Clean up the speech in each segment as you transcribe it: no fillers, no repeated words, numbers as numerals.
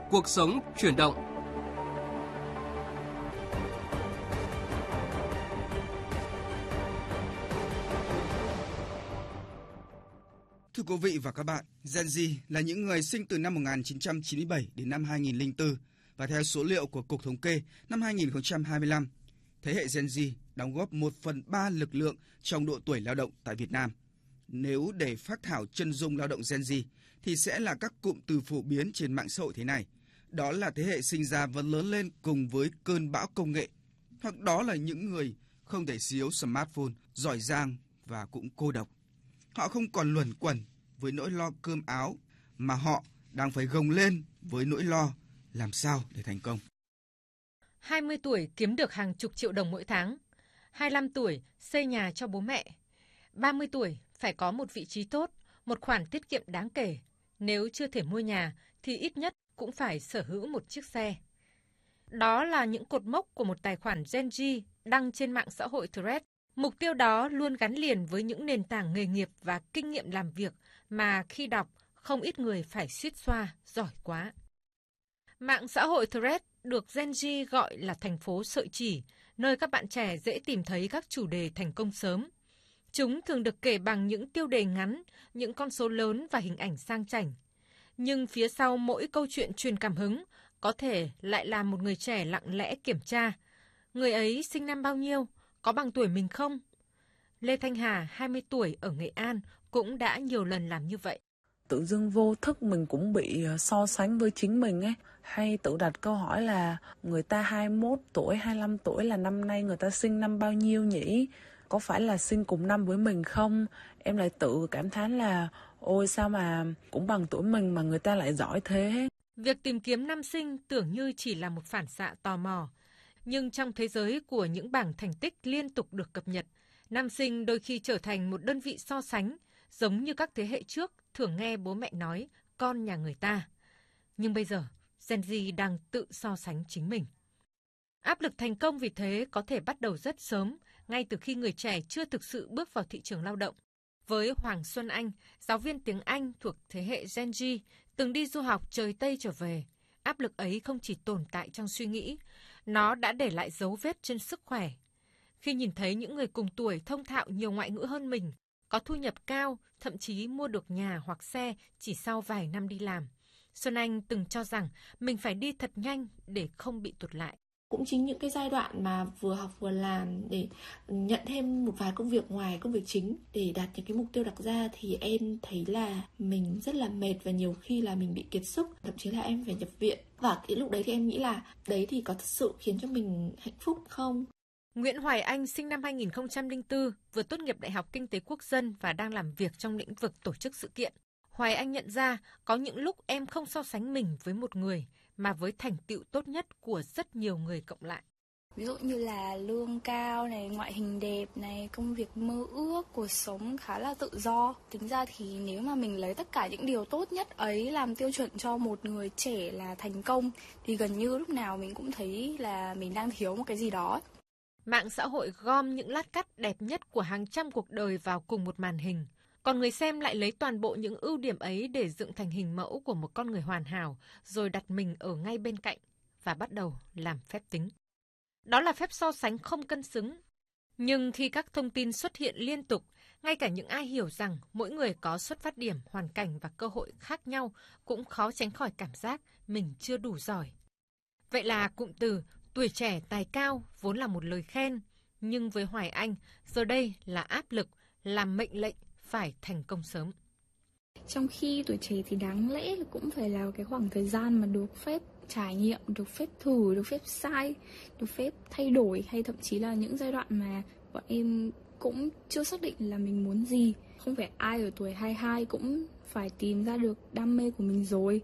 Cuộc sống chuyển động. Thưa quý vị và các bạn, Gen Z là những người sinh từ năm 1997 đến năm 2004 và theo số liệu của Cục Thống kê năm 2025, thế hệ Gen Z đóng góp 1/3 lực lượng trong độ tuổi lao động tại Việt Nam. Nếu để phác thảo chân dung lao động Gen Z thì sẽ là các cụm từ phổ biến trên mạng xã hội thế này. Đó là thế hệ sinh ra và lớn lên cùng với cơn bão công nghệ, hoặc đó là những người không thể thiếu smartphone, giỏi giang và cũng cô độc. Họ không còn luẩn quẩn với nỗi lo cơm áo, mà họ đang phải gồng lên với nỗi lo làm sao để thành công. 20 tuổi kiếm được hàng chục triệu đồng mỗi tháng, 25 tuổi xây nhà cho bố mẹ, 30 tuổi phải có một vị trí tốt, một khoản tiết kiệm đáng kể. Nếu chưa thể mua nhà thì ít nhất cũng phải sở hữu một chiếc xe. Đó là những cột mốc của một tài khoản Gen Z đăng trên mạng xã hội Threads. Mục tiêu đó luôn gắn liền với những nền tảng nghề nghiệp và kinh nghiệm làm việc mà khi đọc, không ít người phải suýt xoa, giỏi quá. Mạng xã hội Threads được Gen Z gọi là thành phố sợi chỉ, nơi các bạn trẻ dễ tìm thấy các chủ đề thành công sớm. Chúng thường được kể bằng những tiêu đề ngắn, những con số lớn và hình ảnh sang chảnh. Nhưng phía sau mỗi câu chuyện truyền cảm hứng, có thể lại là một người trẻ lặng lẽ kiểm tra. Người ấy sinh năm bao nhiêu? Có bằng tuổi mình không? Lê Thanh Hà, 20 tuổi ở Nghệ An, cũng đã nhiều lần làm như vậy. Tự dưng vô thức mình cũng bị so sánh với chính mình ấy. Hay tự đặt câu hỏi là người ta 21 tuổi, 25 tuổi là năm nay người ta sinh năm bao nhiêu nhỉ? Có phải là sinh cùng năm với mình không? Em lại tự cảm thán là ôi sao mà cũng bằng tuổi mình mà người ta lại giỏi thế. Việc tìm kiếm năm sinh tưởng như chỉ là một phản xạ tò mò. Nhưng trong thế giới của những bảng thành tích liên tục được cập nhật, năm sinh đôi khi trở thành một đơn vị so sánh, giống như các thế hệ trước thường nghe bố mẹ nói con nhà người ta. Nhưng bây giờ, Gen Z đang tự so sánh chính mình. Áp lực thành công vì thế có thể bắt đầu rất sớm, ngay từ khi người trẻ chưa thực sự bước vào thị trường lao động. Với Hoàng Xuân Anh, giáo viên tiếng Anh thuộc thế hệ Gen Z, từng đi du học trời Tây trở về, áp lực ấy không chỉ tồn tại trong suy nghĩ, nó đã để lại dấu vết trên sức khỏe. Khi nhìn thấy những người cùng tuổi thông thạo nhiều ngoại ngữ hơn mình, có thu nhập cao, thậm chí mua được nhà hoặc xe chỉ sau vài năm đi làm, Xuân Anh từng cho rằng mình phải đi thật nhanh để không bị tụt lại. Cũng chính những cái giai đoạn mà vừa học vừa làm để nhận thêm một vài công việc ngoài công việc chính để đạt những cái mục tiêu đặt ra thì em thấy là mình rất là mệt và nhiều khi là mình bị kiệt sức, thậm chí là em phải nhập viện. Và cái lúc đấy thì em nghĩ là đấy thì có thật sự khiến cho mình hạnh phúc không? Nguyễn Hoài Anh sinh năm 2004, vừa tốt nghiệp Đại học Kinh tế Quốc dân và đang làm việc trong lĩnh vực tổ chức sự kiện. Hoài Anh nhận ra có những lúc em không so sánh mình với một người mà với thành tựu tốt nhất của rất nhiều người cộng lại. Ví dụ như là lương cao này, ngoại hình đẹp này, công việc mơ ước, cuộc sống khá là tự do. Tính ra thì nếu mà mình lấy tất cả những điều tốt nhất ấy làm tiêu chuẩn cho một người trẻ là thành công thì gần như lúc nào mình cũng thấy là mình đang thiếu một cái gì đó. Mạng xã hội gom những lát cắt đẹp nhất của hàng trăm cuộc đời vào cùng một màn hình. Còn người xem lại lấy toàn bộ những ưu điểm ấy để dựng thành hình mẫu của một con người hoàn hảo, rồi đặt mình ở ngay bên cạnh và bắt đầu làm phép tính. Đó là phép so sánh không cân xứng. Nhưng khi các thông tin xuất hiện liên tục, ngay cả những ai hiểu rằng mỗi người có xuất phát điểm, hoàn cảnh và cơ hội khác nhau cũng khó tránh khỏi cảm giác mình chưa đủ giỏi. Vậy là cụm từ tuổi trẻ tài cao vốn là một lời khen, nhưng với Hoài Anh, giờ đây là áp lực, là mệnh lệnh phải thành công sớm. Trong khi tuổi trẻ thì đáng lẽ cũng phải là cái khoảng thời gian mà được phép trải nghiệm, được phép thử, được phép sai, được phép thay đổi, hay thậm chí là những giai đoạn mà bọn em cũng chưa xác định là mình muốn gì. Không phải ai ở tuổi 22 cũng phải tìm ra được đam mê của mình rồi.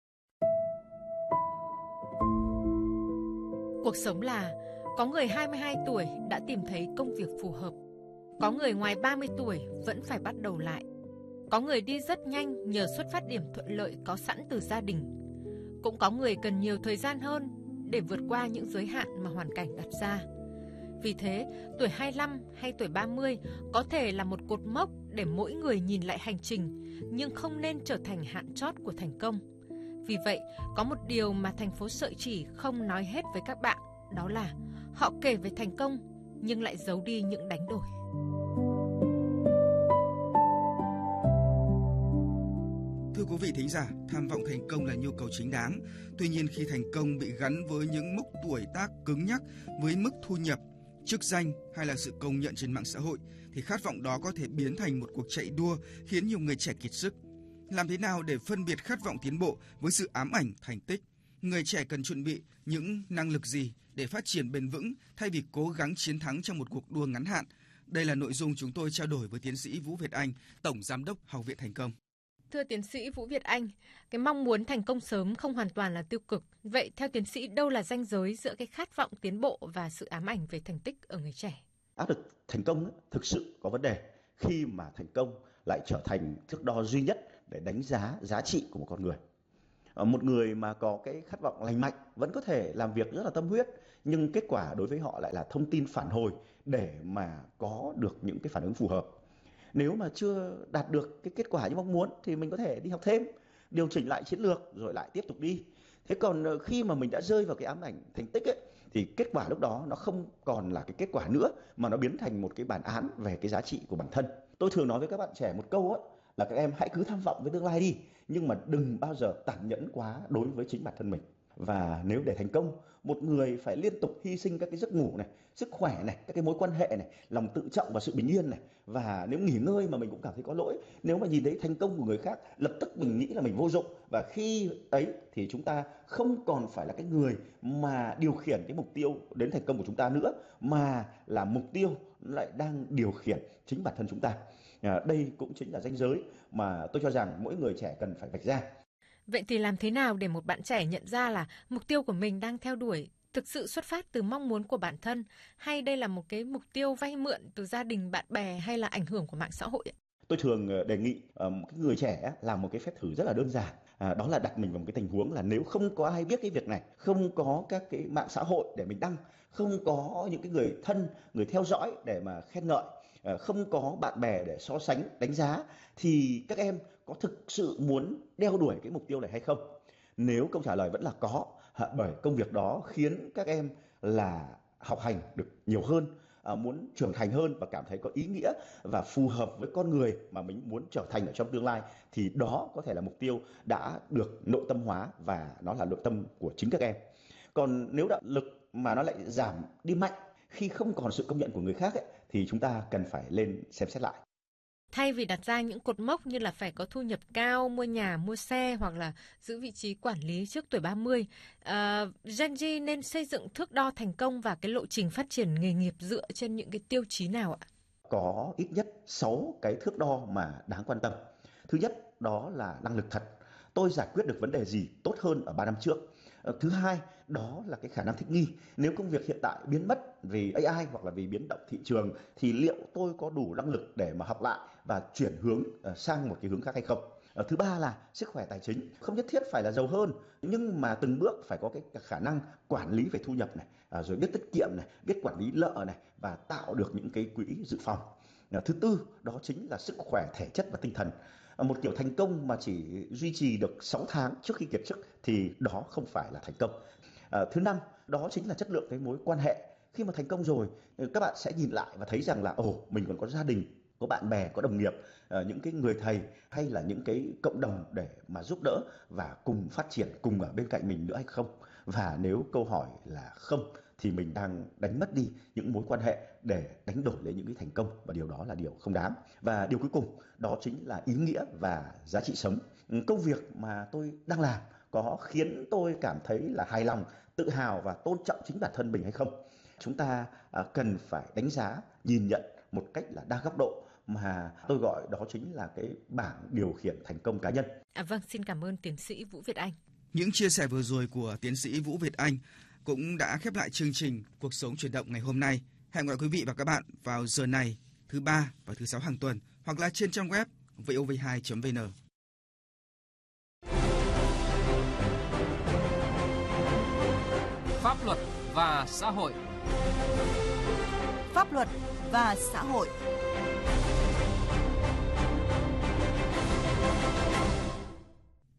Cuộc sống là có người 22 tuổi đã tìm thấy công việc phù hợp. Có người ngoài 30 tuổi vẫn phải bắt đầu lại. Có người đi rất nhanh nhờ xuất phát điểm thuận lợi có sẵn từ gia đình. Cũng có người cần nhiều thời gian hơn để vượt qua những giới hạn mà hoàn cảnh đặt ra. Vì thế, tuổi 25 hay tuổi 30 có thể là một cột mốc để mỗi người nhìn lại hành trình, nhưng không nên trở thành hạn chót của thành công. Vì vậy, có một điều mà thành phố Sợi Chỉ không nói hết với các bạn, đó là họ kể về thành công nhưng lại giấu đi những đánh đổi. Thưa quý vị thính giả, tham vọng thành công là nhu cầu chính đáng. Tuy nhiên khi thành công bị gắn với những mốc tuổi tác cứng nhắc, với mức thu nhập, chức danh hay là sự công nhận trên mạng xã hội, thì khát vọng đó có thể biến thành một cuộc chạy đua khiến nhiều người trẻ kiệt sức. Làm thế nào để phân biệt khát vọng tiến bộ với sự ám ảnh thành tích? Người trẻ cần chuẩn bị những năng lực gì để phát triển bền vững thay vì cố gắng chiến thắng trong một cuộc đua ngắn hạn? Đây là nội dung chúng tôi trao đổi với tiến sĩ Vũ Việt Anh, Tổng Giám đốc Học viện Thành công. Thưa tiến sĩ Vũ Việt Anh, cái mong muốn thành công sớm không hoàn toàn là tiêu cực. Vậy theo tiến sĩ, đâu là ranh giới giữa cái khát vọng tiến bộ và sự ám ảnh về thành tích ở người trẻ? Áp lực thành công thực sự có vấn đề khi mà thành công lại trở thành thước đo duy nhất để đánh giá giá trị của một con người. Một người mà có cái khát vọng lành mạnh vẫn có thể làm việc rất là tâm huyết, nhưng kết quả đối với họ lại là thông tin phản hồi để mà có được những cái phản ứng phù hợp. Nếu mà chưa đạt được cái kết quả như mong muốn thì mình có thể đi học thêm, điều chỉnh lại chiến lược rồi lại tiếp tục đi. Thế còn khi mà mình đã rơi vào cái ám ảnh thành tích ấy, thì kết quả lúc đó nó không còn là cái kết quả nữa mà nó biến thành một cái bản án về cái giá trị của bản thân. Tôi thường nói với các bạn trẻ một câu ấy, là các em hãy cứ tham vọng với tương lai đi, nhưng mà đừng bao giờ tàn nhẫn quá đối với chính bản thân mình. Và nếu để thành công, một người phải liên tục hy sinh các cái giấc ngủ này, sức khỏe này, các cái mối quan hệ này, lòng tự trọng và sự bình yên này. Và nếu nghỉ ngơi mà mình cũng cảm thấy có lỗi, nếu mà nhìn thấy thành công của người khác, lập tức mình nghĩ là mình vô dụng. Và khi ấy thì chúng ta không còn phải là cái người mà điều khiển cái mục tiêu đến thành công của chúng ta nữa, mà là mục tiêu lại đang điều khiển chính bản thân chúng ta. Đây cũng chính là ranh giới mà tôi cho rằng mỗi người trẻ cần phải vạch ra. Vậy thì làm thế nào để một bạn trẻ nhận ra là mục tiêu của mình đang theo đuổi thực sự xuất phát từ mong muốn của bản thân, hay đây là một cái mục tiêu vay mượn từ gia đình, bạn bè hay là ảnh hưởng của mạng xã hội? Tôi thường đề nghị cái người trẻ làm một cái phép thử rất là đơn giản. Đó là đặt mình vào một cái tình huống là nếu không có ai biết cái việc này, không có các cái mạng xã hội để mình đăng, không có những cái người thân, người theo dõi để mà khen ngợi, không có bạn bè để so sánh, đánh giá, thì các em có thực sự muốn đeo đuổi cái mục tiêu này hay không? Nếu câu trả lời vẫn là có, bởi công việc đó khiến các em là học hành được nhiều hơn, muốn trưởng thành hơn và cảm thấy có ý nghĩa và phù hợp với con người mà mình muốn trở thành ở trong tương lai, thì đó có thể là mục tiêu đã được nội tâm hóa và nó là nội tâm của chính các em. Còn nếu động lực mà nó lại giảm đi mạnh khi không còn sự công nhận của người khác ấy, thì chúng ta cần phải lên xem xét lại. Thay vì đặt ra những cột mốc như là phải có thu nhập cao, mua nhà, mua xe hoặc là giữ vị trí quản lý trước tuổi 30, Gen Z nên xây dựng thước đo thành công và cái lộ trình phát triển nghề nghiệp dựa trên những cái tiêu chí nào ạ? Có ít nhất 6 cái thước đo mà đáng quan tâm. Thứ nhất, đó là năng lực thật. Tôi giải quyết được vấn đề gì tốt hơn ở 3 năm trước. Thứ hai, đó là cái khả năng thích nghi. Nếu công việc hiện tại biến mất vì AI hoặc là vì biến động thị trường, thì liệu tôi có đủ năng lực để mà học lại và chuyển hướng sang một cái hướng khác hay không? Thứ ba là sức khỏe tài chính. Không nhất thiết phải là giàu hơn, nhưng mà từng bước phải có cái khả năng quản lý về thu nhập này, rồi biết tiết kiệm này, biết quản lý nợ này và tạo được những cái quỹ dự phòng. Thứ tư, đó chính là sức khỏe thể chất và tinh thần. Một kiểu thành công mà chỉ duy trì được 6 tháng trước khi kiệt sức thì đó không phải là thành công. Thứ năm, đó chính là chất lượng cái mối quan hệ. Khi mà thành công rồi, các bạn sẽ nhìn lại và thấy rằng là mình còn có gia đình, có bạn bè, có đồng nghiệp, những cái người thầy hay là những cái cộng đồng để mà giúp đỡ và cùng phát triển, cùng ở bên cạnh mình nữa hay không. Và nếu câu hỏi là không thì mình đang đánh mất đi những mối quan hệ để đánh đổi lấy những cái thành công, và điều đó là điều không đáng. Và điều cuối cùng đó chính là ý nghĩa và giá trị sống. Công việc mà tôi đang làm có khiến tôi cảm thấy là hài lòng, tự hào và tôn trọng chính bản thân mình hay không? Chúng ta cần phải đánh giá, nhìn nhận một cách là đa góc độ, mà tôi gọi đó chính là cái bảng điều khiển thành công cá nhân. Vâng, xin cảm ơn tiến sĩ Vũ Việt Anh. Những chia sẻ vừa rồi của tiến sĩ Vũ Việt Anh cũng đã khép lại chương trình Cuộc sống chuyển động ngày hôm nay. Hẹn gặp quý vị và các bạn vào giờ này thứ 3 và thứ 6 hàng tuần, hoặc là trên trang web vov2.vn. Pháp luật và xã hội. Pháp luật và xã hội.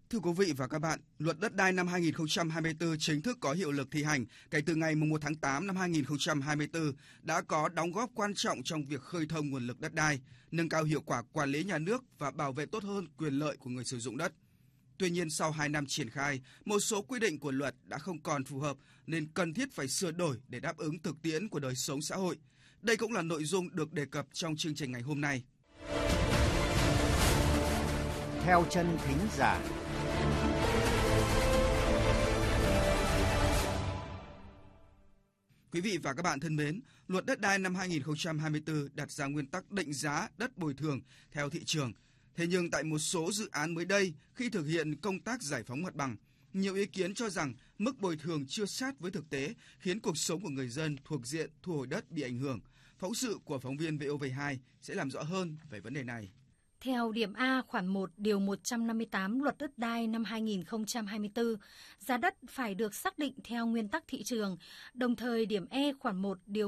Thưa quý vị và các bạn, Luật Đất đai năm 2024 chính thức có hiệu lực thi hành kể từ ngày 1 tháng 8 năm 2024 đã có đóng góp quan trọng trong việc khơi thông nguồn lực đất đai, nâng cao hiệu quả quản lý nhà nước và bảo vệ tốt hơn quyền lợi của người sử dụng đất. Tuy nhiên, sau 2 năm triển khai, một số quy định của luật đã không còn phù hợp nên cần thiết phải sửa đổi để đáp ứng thực tiễn của đời sống xã hội. Đây cũng là nội dung được đề cập trong chương trình ngày hôm nay. Theo chân thính giả. Quý vị và các bạn thân mến, Luật Đất đai năm 2024 đặt ra nguyên tắc định giá đất bồi thường theo thị trường. Thế nhưng tại một số dự án mới đây, khi thực hiện công tác giải phóng mặt bằng, nhiều ý kiến cho rằng mức bồi thường chưa sát với thực tế, khiến cuộc sống của người dân thuộc diện thu hồi đất bị ảnh hưởng. Phóng sự của phóng viên VOV2 sẽ làm rõ hơn về vấn đề này. Theo điểm A khoản 1 điều 158 Luật Đất đai năm 2024, giá đất phải được xác định theo nguyên tắc thị trường, đồng thời điểm E khoản 1 điều